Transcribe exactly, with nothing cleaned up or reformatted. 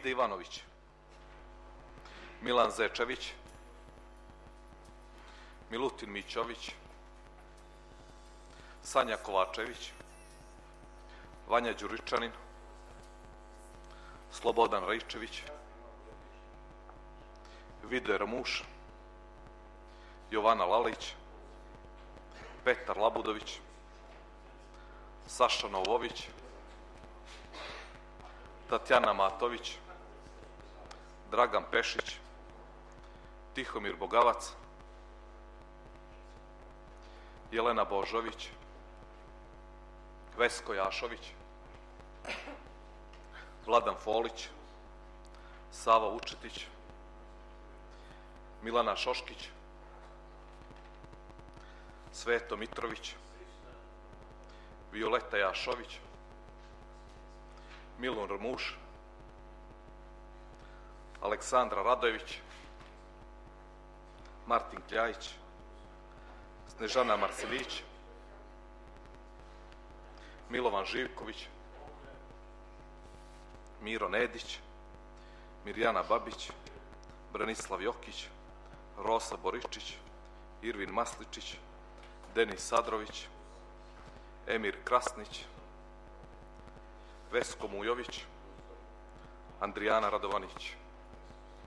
Vida Ivanović, Milan Zečević, Milutin Mićović, Sanja Kovačević, Vanja Đuričanin, Slobodan Rajčević, Vido Ramuš, Jovana Lalić, Petar Labudović, Saša Novović, Tatjana Matović, Dragan Pešić, Tihomir Bogavac, Jelena Božović, Vesko Jašović, Vladan Folić, Sava Vučetić, Milana Šoškić, Sveto Mitrović, Violeta Jašović, Milun Ramuš, Aleksandra Radojević, Martin Kljajić, Snežana Marsilić, Milovan Živković, Miro Nedić, Mirjana Babić, Branislav Jokić, Rosa Boričić, Irvin Masličić, Denis Sadrović, Emir Krasnić, Vesko Mujović, Andrijana Radovanić.